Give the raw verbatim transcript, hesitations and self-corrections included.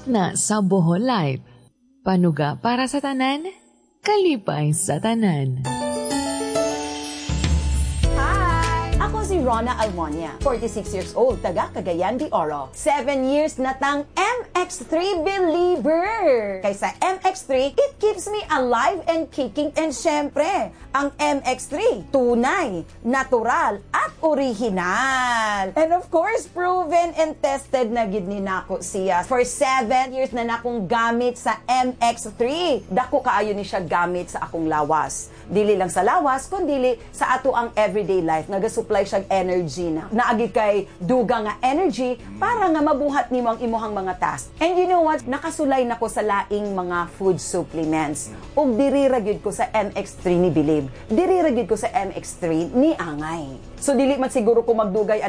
na sa Bohol Life. Panuga para sa tanan, kalipay sa tanan. Ako si Rona Almonia, forty-six years old, taga Cagayan de Oro. seven years na tang M X three believer. Kaysa M X three, it keeps me alive and kicking. And syempre, ang M X three, tunay, natural, at original. And of course, proven and tested na gid ni nako siya. For seven years na nakong gamit sa M X three. Dako kaayo ni siya gamit sa akong lawas. Dili lang sa lawas, kundi sa ato ang everyday life. Nagasupply siya energy na. Naagi kay duga nga energy para nga mabuhat nimo ang imuhang mga task. And you know what? Nakasulay nako sa laing mga food supplements. Ug diri ra gyud ko sa M X three ni Believe. Diri ra gyud ko sa M X three ni Angay. So dili man siguro ko magdugay